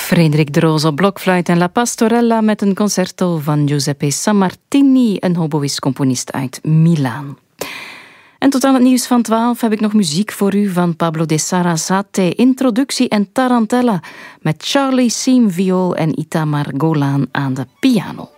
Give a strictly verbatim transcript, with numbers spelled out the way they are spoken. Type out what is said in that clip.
Frederik de Roos op blokfluit en La Pastorella met een concerto van Giuseppe Sammartini, een hoboïst-componist uit Milaan. En tot aan het nieuws van twaalf heb ik nog muziek voor u van Pablo de Sarasate, introductie en tarantella met Charlie Siem viool en Itamar Golan aan de piano.